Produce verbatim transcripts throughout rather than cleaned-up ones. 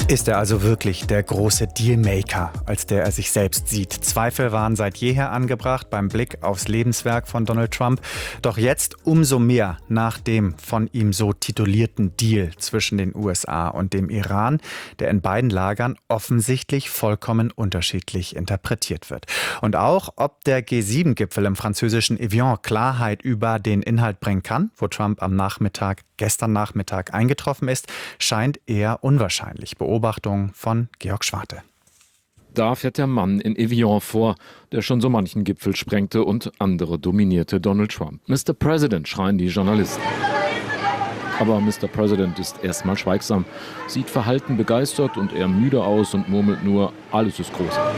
Ist er also wirklich der große Dealmaker, als der er sich selbst sieht? Zweifel waren seit jeher angebracht beim Blick aufs Lebenswerk von Donald Trump. Doch jetzt umso mehr nach dem von ihm so titulierten Deal zwischen den U S A und dem Iran, der in beiden Lagern offensichtlich vollkommen unterschiedlich interpretiert wird. Und auch, ob der G sieben Gipfel im französischen Evian Klarheit über den Inhalt bringen kann, wo Trump am Nachmittag, gestern Nachmittag eingetroffen ist, scheint eher unwahrscheinlich. Beobachtung von Georg Schwarte. Da fährt der Mann in Evian vor, der schon so manchen Gipfel sprengte und andere dominierte Donald Trump. Mister President, schreien die Journalisten. Aber Mister President ist erstmal schweigsam, sieht verhalten begeistert und eher müde aus und murmelt nur, alles ist großartig.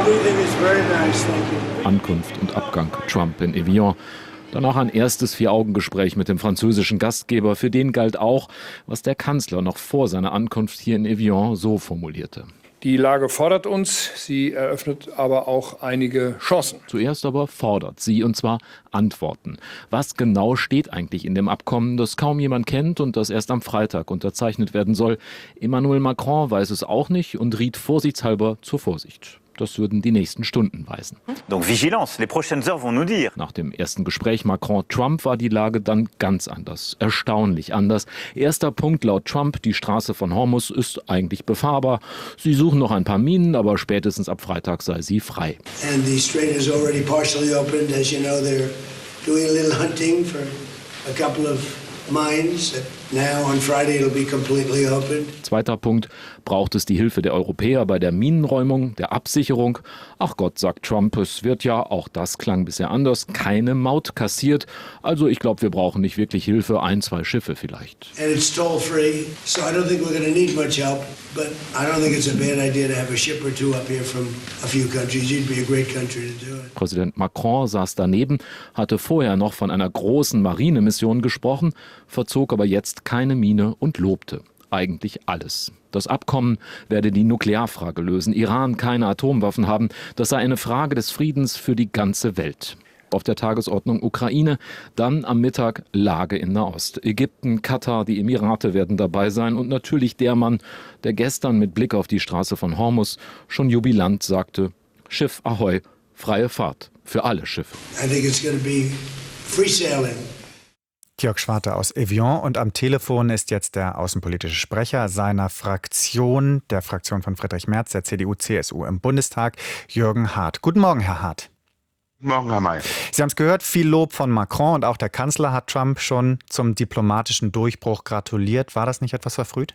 Ankunft und Abgang Trump in Evian. Danach ein erstes Vier-Augen-Gespräch mit dem französischen Gastgeber. Für den galt auch, was der Kanzler noch vor seiner Ankunft hier in Evian so formulierte. Die Lage fordert uns, sie eröffnet aber auch einige Chancen. Zuerst aber fordert sie, und zwar Antworten. Was genau steht eigentlich in dem Abkommen, das kaum jemand kennt und das erst am Freitag unterzeichnet werden soll? Emmanuel Macron weiß es auch nicht und riet vorsichtshalber zur Vorsicht. Das würden die nächsten Stunden weisen. Donc vigilance, les prochaines heures vont nous dire. Nach dem ersten Gespräch Macron-Trump war die Lage dann ganz anders, erstaunlich anders. Erster Punkt laut Trump, die Straße von Hormuz ist eigentlich befahrbar. Sie suchen noch ein paar Minen, aber spätestens ab Freitag sei sie frei. And the strait is already partially opened. As you know, they're doing a little hunting for a couple of mines. Now on Friday it'll be completely open. Zweiter Punkt, braucht es die Hilfe der Europäer bei der Minenräumung, der Absicherung. Ach Gott, sagt Trump, es wird ja, auch das klang bisher anders, keine Maut kassiert. Also ich glaube, wir brauchen nicht wirklich Hilfe, ein, zwei Schiffe vielleicht. And it's toll free, so I don't think we're going to need much help. But I don't think it's a bad idea to have a ship or two up here from a few countries. You'd be a great country to do it. Präsident Macron saß daneben, hatte vorher noch von einer großen Marinemission gesprochen, verzog aber jetzt keine Miene und lobte eigentlich alles. Das Abkommen werde die Nuklearfrage lösen, Iran keine Atomwaffen haben, das sei eine Frage des Friedens für die ganze Welt. Auf der Tagesordnung Ukraine, dann am Mittag Lage in Nahost. Ägypten, Katar, die Emirate werden dabei sein und natürlich der Mann, der gestern mit Blick auf die Straße von Hormuz schon jubilant sagte, Schiff Ahoi, freie Fahrt für alle Schiffe. I think it's going to be free sailing. Georg Schwarte aus Evian, und am Telefon ist jetzt der außenpolitische Sprecher seiner Fraktion, der Fraktion von Friedrich Merz, der C D U C S U im Bundestag, Jürgen Hart. Guten Morgen, Herr Hart. Guten Morgen, Herr May. Sie haben es gehört, viel Lob von Macron, und auch der Kanzler hat Trump schon zum diplomatischen Durchbruch gratuliert. War das nicht etwas verfrüht?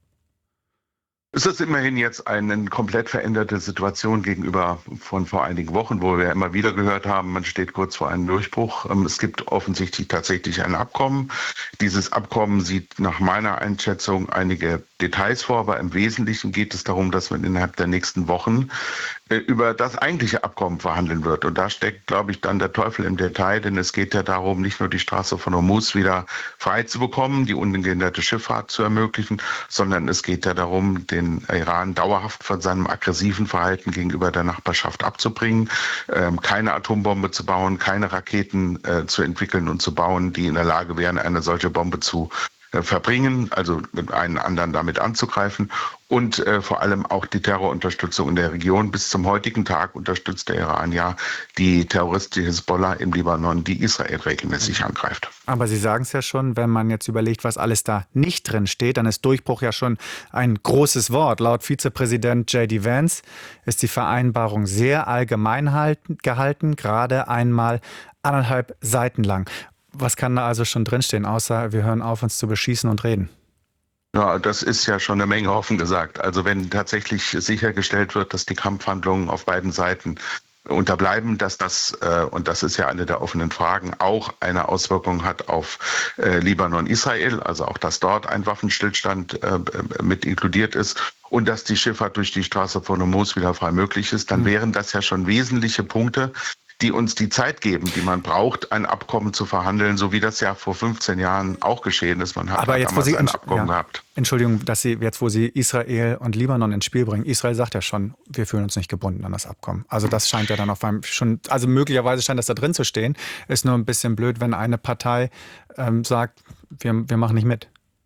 Es ist immerhin jetzt eine komplett veränderte Situation gegenüber von vor einigen Wochen, wo wir immer wieder gehört haben, man steht kurz vor einem Durchbruch. Es gibt offensichtlich tatsächlich ein Abkommen. Dieses Abkommen sieht nach meiner Einschätzung einige Details vor, aber im Wesentlichen geht es darum, dass man innerhalb der nächsten Wochen über das eigentliche Abkommen verhandeln wird. Und da steckt, glaube ich, dann der Teufel im Detail, denn es geht ja darum, nicht nur die Straße von Hormuz wieder frei zu bekommen, die ungehinderte Schifffahrt zu ermöglichen, sondern es geht ja darum, den Iran dauerhaft von seinem aggressiven Verhalten gegenüber der Nachbarschaft abzubringen, ähm, keine Atombombe zu bauen, keine Raketen äh, zu entwickeln und zu bauen, die in der Lage wären, eine solche Bombe zu verbringen, also einen anderen damit anzugreifen, und äh, vor allem auch die Terrorunterstützung in der Region. Bis zum heutigen Tag unterstützt der Iran ja die terroristische Hisbollah im Libanon, die Israel regelmäßig angreift. Aber Sie sagen es ja schon, wenn man jetzt überlegt, was alles da nicht drin steht, dann ist Durchbruch ja schon ein großes Wort. Laut Vizepräsident J D Vance ist die Vereinbarung sehr allgemein halten, gehalten, gerade einmal anderthalb Seiten lang. Was kann da also schon drinstehen, außer wir hören auf, uns zu beschießen und reden? Ja, das ist ja schon eine Menge, offen gesagt. Also wenn tatsächlich sichergestellt wird, dass die Kampfhandlungen auf beiden Seiten unterbleiben, dass das, äh, und das ist ja eine der offenen Fragen, auch eine Auswirkung hat auf äh, Libanon, Israel, also auch, dass dort ein Waffenstillstand äh, mit inkludiert ist und dass die Schifffahrt durch die Straße von Hormuz wieder frei möglich ist, dann wären das ja schon wesentliche Punkte, die uns die Zeit geben, die man braucht, ein Abkommen zu verhandeln, so wie das ja vor fünfzehn Jahren auch geschehen ist. Man hat Aber jetzt, damals wo Sie, ein Abkommen ja, gehabt. Entschuldigung, dass Sie jetzt, wo Sie Israel und Libanon ins Spiel bringen, Israel sagt ja schon, wir fühlen uns nicht gebunden an das Abkommen. Also das scheint ja dann auf einem schon, also möglicherweise scheint das da drin zu stehen. Ist nur ein bisschen blöd, wenn eine Partei ähm, sagt, wir, wir machen nicht mit.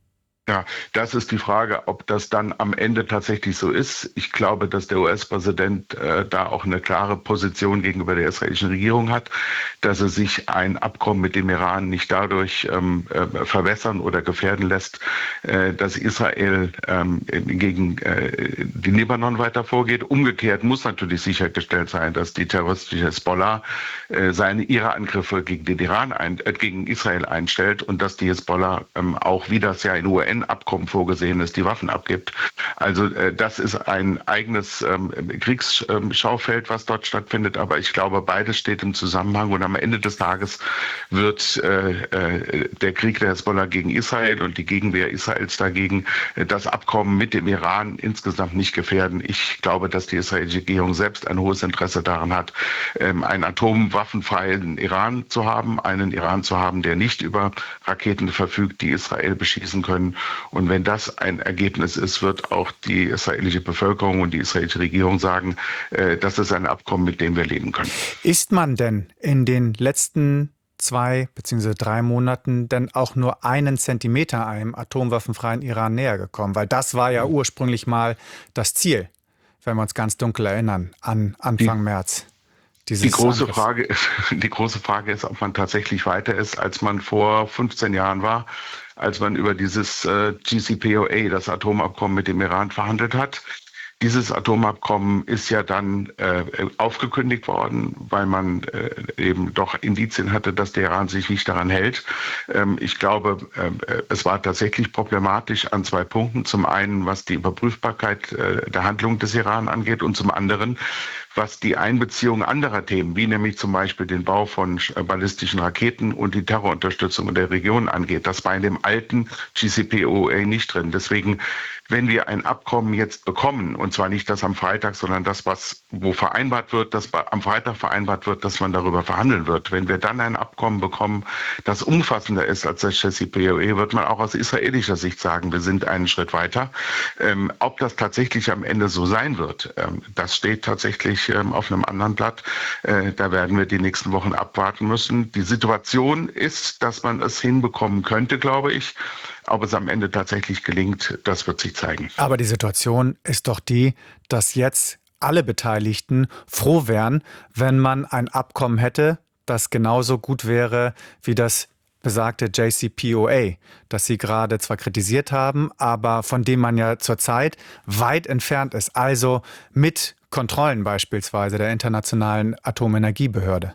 Ja, das ist die Frage, ob das dann am Ende tatsächlich so ist. Ich glaube, dass der U S-Präsident äh, da auch eine klare Position gegenüber der israelischen Regierung hat, dass er sich ein Abkommen mit dem Iran nicht dadurch ähm, äh, verwässern oder gefährden lässt, äh, dass Israel ähm, gegen äh, den Libanon weiter vorgeht. Umgekehrt muss natürlich sichergestellt sein, dass die terroristische Hezbollah äh, seine ihre Angriffe gegen den Iran ein, äh, gegen Israel einstellt und dass die Hezbollah ähm, auch, wie das ja in U N-Abkommen vorgesehen ist, die Waffen abgibt. Also äh, das ist ein eigenes ähm, Kriegsschaufeld, was dort stattfindet. Aber ich glaube, beides steht im Zusammenhang. Und am Ende des Tages wird äh, äh, der Krieg der Hezbollah gegen Israel und die Gegenwehr Israels dagegen äh, das Abkommen mit dem Iran insgesamt nicht gefährden. Ich glaube, dass die israelische Regierung selbst ein hohes Interesse daran hat, ähm, einen atomwaffenfreien Iran zu haben, einen Iran zu haben, der nicht über Raketen verfügt, die Israel beschießen können. Und wenn das ein Ergebnis ist, wird auch die israelische Bevölkerung und die israelische Regierung sagen, äh, das ist ein Abkommen, mit dem wir leben können. Ist man denn in den letzten zwei bzw. drei Monaten denn auch nur einen Zentimeter einem atomwaffenfreien Iran näher gekommen? Weil das war ja ursprünglich mal das Ziel, wenn wir uns ganz dunkel erinnern, an Anfang die, März. Die große, Frage ist, die große Frage ist, ob man tatsächlich weiter ist, als man vor fünfzehn Jahren war, als man über dieses äh, G C P O A, das Atomabkommen mit dem Iran, verhandelt hat. Dieses Atomabkommen ist ja dann äh, aufgekündigt worden, weil man äh, eben doch Indizien hatte, dass der Iran sich nicht daran hält. Ähm, ich glaube, äh, es war tatsächlich problematisch an zwei Punkten. Zum einen, was die Überprüfbarkeit äh, der Handlung des Iran angeht und zum anderen, was die Einbeziehung anderer Themen, wie nämlich zum Beispiel den Bau von ballistischen Raketen und die Terrorunterstützung in der Region angeht. Das war in dem alten G C P O A nicht drin. Deswegen, wenn wir ein Abkommen jetzt bekommen, und zwar nicht das am Freitag, sondern das, was wo vereinbart wird, dass am Freitag vereinbart wird, dass man darüber verhandeln wird. Wenn wir dann ein Abkommen bekommen, das umfassender ist als das G C P O A, wird man auch aus israelischer Sicht sagen, wir sind einen Schritt weiter. Ähm, ob das tatsächlich am Ende so sein wird, ähm, das steht tatsächlich ähm, auf einem anderen Blatt. Äh, da werden wir die nächsten Wochen abwarten müssen. Die Situation ist, dass man es hinbekommen könnte, glaube ich. Ob es am Ende tatsächlich gelingt, das wird sich zeigen. Aber die Situation ist doch die, dass jetzt alle Beteiligten froh wären, wenn man ein Abkommen hätte, das genauso gut wäre wie das besagte J C P O A, das Sie gerade zwar kritisiert haben, aber von dem man ja zurzeit weit entfernt ist. Also mit Kontrollen beispielsweise der Internationalen Atomenergiebehörde.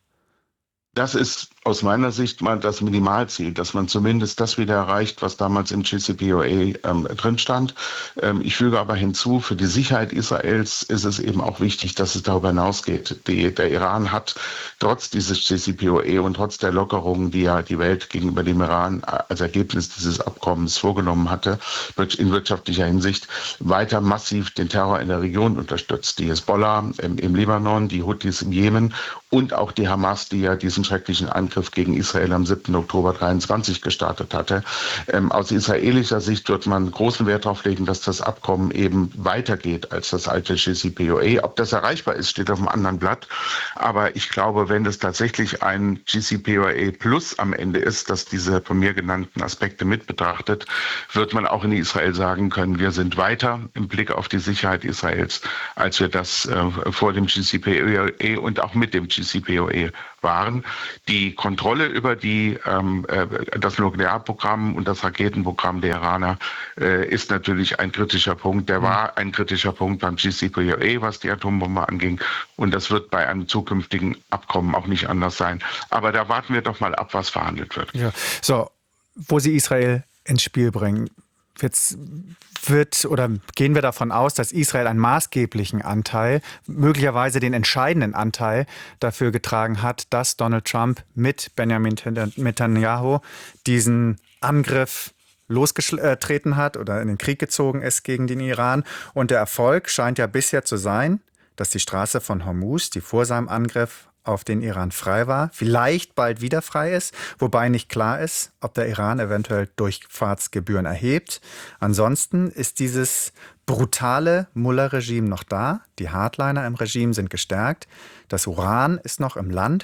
Das ist aus meiner Sicht mal das Minimalziel, dass man zumindest das wieder erreicht, was damals im G C P O A ähm, drin stand. Ähm, ich füge aber hinzu, für die Sicherheit Israels ist es eben auch wichtig, dass es darüber hinausgeht. Die, der Iran hat trotz dieses G C P O A und trotz der Lockerungen, die ja die Welt gegenüber dem Iran als Ergebnis dieses Abkommens vorgenommen hatte, in wirtschaftlicher Hinsicht, weiter massiv den Terror in der Region unterstützt. Die Hezbollah im, im Libanon, die Houthis im Jemen und auch die Hamas, die ja diesen schrecklichen Angriff gegen Israel am siebten Oktober dreiundzwanzig gestartet hatte. Ähm, aus israelischer Sicht wird man großen Wert darauf legen, dass das Abkommen eben weitergeht als das alte G C P O A. Ob das erreichbar ist, steht auf einem anderen Blatt. Aber ich glaube, wenn es tatsächlich ein G C P O A Plus am Ende ist, das diese von mir genannten Aspekte mit betrachtet, wird man auch in Israel sagen können, wir sind weiter im Blick auf die Sicherheit Israels, als wir das äh, vor dem G C P O A und auch mit dem G C P O A waren. Die Kontrolle über die, ähm, äh, das Nuklearprogramm und das Raketenprogramm der Iraner äh, ist natürlich ein kritischer Punkt. Der war ein kritischer Punkt beim G C P O A, was die Atombombe anging. Und das wird bei einem zukünftigen Abkommen auch nicht anders sein. Aber da warten wir doch mal ab, was verhandelt wird. Ja. So, wo Sie Israel ins Spiel bringen. Jetzt wird oder gehen wir davon aus, dass Israel einen maßgeblichen Anteil, möglicherweise den entscheidenden Anteil dafür getragen hat, dass Donald Trump mit Benjamin Netanyahu diesen Angriff losgetreten hat oder in den Krieg gezogen ist gegen den Iran. Und der Erfolg scheint ja bisher zu sein, dass die Straße von Hormuz, die vor seinem Angriff auf den Iran frei war, vielleicht bald wieder frei ist, wobei nicht klar ist, ob der Iran eventuell Durchfahrtsgebühren erhebt. Ansonsten ist dieses brutale Mullah-Regime noch da, die Hardliner im Regime sind gestärkt, das Uran ist noch im Land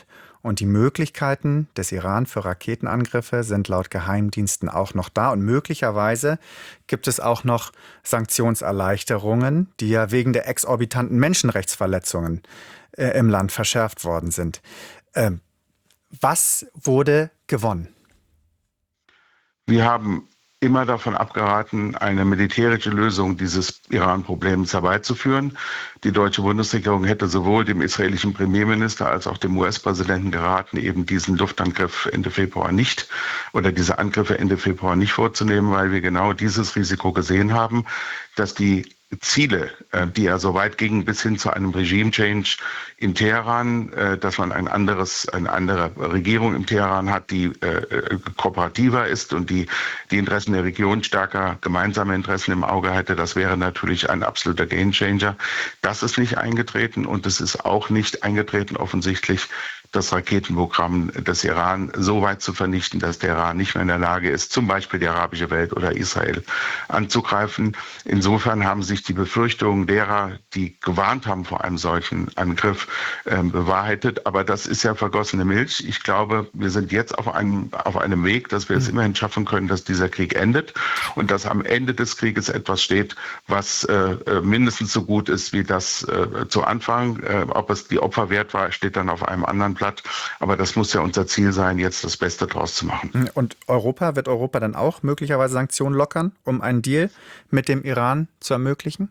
Und die Möglichkeiten des Iran für Raketenangriffe sind laut Geheimdiensten auch noch da. Und möglicherweise gibt es auch noch Sanktionserleichterungen, die ja wegen der exorbitanten Menschenrechtsverletzungen äh, im Land verschärft worden sind. Ähm, was wurde gewonnen? Wir haben immer davon abgeraten, eine militärische Lösung dieses Iran-Problems herbeizuführen. Die deutsche Bundesregierung hätte sowohl dem israelischen Premierminister als auch dem U S-Präsidenten geraten, eben diesen Luftangriff Ende Februar nicht oder diese Angriffe Ende Februar nicht vorzunehmen, weil wir genau dieses Risiko gesehen haben, dass die Ziele, die ja so weit gingen bis hin zu einem Regime-Change in Teheran, dass man ein anderes, eine andere Regierung in Teheran hat, die äh, kooperativer ist und die die Interessen der Region stärker gemeinsame Interessen im Auge hätte. Das wäre natürlich ein absoluter Gamechanger. Das ist nicht eingetreten und es ist auch nicht eingetreten offensichtlich, das Raketenprogramm des Iran so weit zu vernichten, dass der Iran nicht mehr in der Lage ist, zum Beispiel die arabische Welt oder Israel anzugreifen. Insofern haben sich die Befürchtungen derer, die gewarnt haben vor einem solchen Angriff, äh, bewahrheitet. Aber das ist ja vergossene Milch. Ich glaube, wir sind jetzt auf einem, auf einem Weg, dass wir es immerhin schaffen können, dass dieser Krieg endet und dass am Ende des Krieges etwas steht, was äh, mindestens so gut ist wie das äh, zu Anfang. Äh, ob es die Opfer wert war, steht dann auf einem anderen Platz. Aber das muss ja unser Ziel sein, jetzt das Beste draus zu machen. Und Europa, wird Europa dann auch möglicherweise Sanktionen lockern, um einen Deal mit dem Iran zu ermöglichen?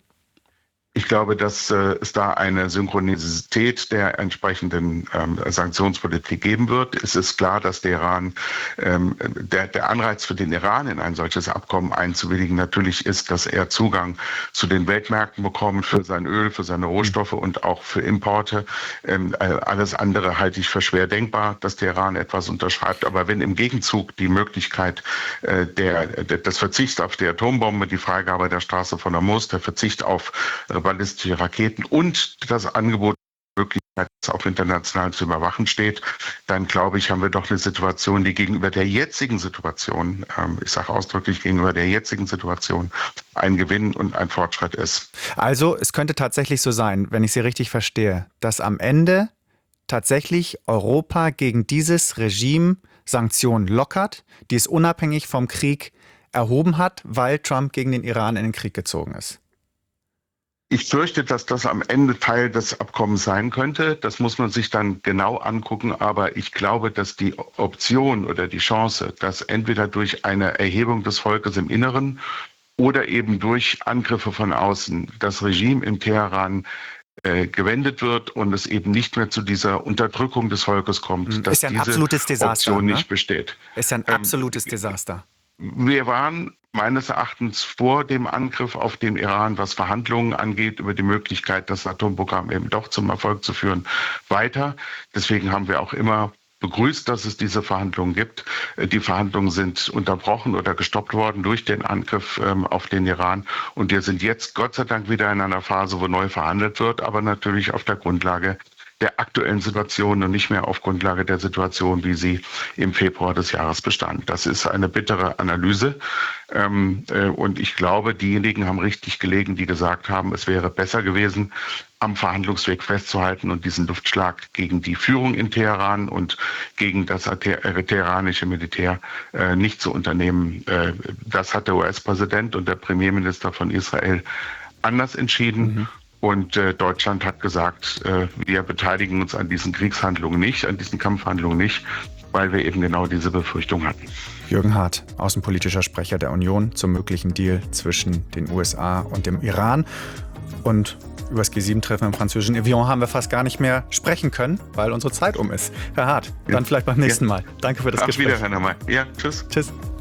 Ich glaube, dass äh, es da eine Synchronizität der entsprechenden ähm, Sanktionspolitik geben wird. Es ist klar, dass der Iran, ähm, der, der Anreiz für den Iran, in ein solches Abkommen einzuwilligen, natürlich ist, dass er Zugang zu den Weltmärkten bekommt für sein Öl, für seine Rohstoffe und auch für Importe. Ähm, alles andere halte ich für schwer denkbar, dass der Iran etwas unterschreibt. Aber wenn im Gegenzug die Möglichkeit äh, der, der, des Verzichts auf die Atombombe, die Freigabe der Straße von Hormuz, der Verzicht auf ballistische Raketen und das Angebot, Möglichkeit, das auch international zu überwachen steht, dann glaube ich, haben wir doch eine Situation, die gegenüber der jetzigen Situation, ähm, ich sage ausdrücklich gegenüber der jetzigen Situation, ein Gewinn und ein Fortschritt ist. Also es könnte tatsächlich so sein, wenn ich Sie richtig verstehe, dass am Ende tatsächlich Europa gegen dieses Regime Sanktionen lockert, die es unabhängig vom Krieg erhoben hat, weil Trump gegen den Iran in den Krieg gezogen ist. Ich fürchte, dass das am Ende Teil des Abkommens sein könnte. Das muss man sich dann genau angucken. Aber ich glaube, dass die Option oder die Chance, dass entweder durch eine Erhebung des Volkes im Inneren oder eben durch Angriffe von außen das Regime in Teheran äh, gewendet wird und es eben nicht mehr zu dieser Unterdrückung des Volkes kommt, ist dass ja ein diese absolutes Desaster, Option ne? nicht besteht. Ist ja ein absolutes ähm, Desaster. Wir waren meines Erachtens vor dem Angriff auf den Iran, was Verhandlungen angeht, über die Möglichkeit, das Atomprogramm eben doch zum Erfolg zu führen, weiter. Deswegen haben wir auch immer begrüßt, dass es diese Verhandlungen gibt. Die Verhandlungen sind unterbrochen oder gestoppt worden durch den Angriff ähm, auf den Iran. Und wir sind jetzt Gott sei Dank wieder in einer Phase, wo neu verhandelt wird, aber natürlich auf der Grundlage der aktuellen Situation und nicht mehr auf Grundlage der Situation, wie sie im Februar des Jahres bestand. Das ist eine bittere Analyse. Ähm, äh, und ich glaube, diejenigen haben richtig gelegen, die gesagt haben, es wäre besser gewesen, am Verhandlungsweg festzuhalten und diesen Luftschlag gegen die Führung in Teheran und gegen das teheranische Militär äh, nicht zu unternehmen. Äh, das hat der U S-Präsident und der Premierminister von Israel anders entschieden. Mhm. Und äh, Deutschland hat gesagt, äh, wir beteiligen uns an diesen Kriegshandlungen nicht, an diesen Kampfhandlungen nicht, weil wir eben genau diese Befürchtung hatten. Jürgen Hart, außenpolitischer Sprecher der Union zum möglichen Deal zwischen den U S A und dem Iran. Und über das G sieben Treffen im französischen Evian haben wir fast gar nicht mehr sprechen können, weil unsere Zeit um ist. Herr Hart, ja. Dann vielleicht beim nächsten ja. Mal. Danke für das Auf Gespräch. Wiederhören, Herr May. Ja, tschüss. Tschüss.